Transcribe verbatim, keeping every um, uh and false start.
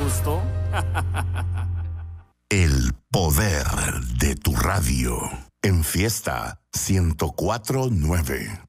gustó? El poder de tu radio. En Fiesta ciento cuatro punto nueve.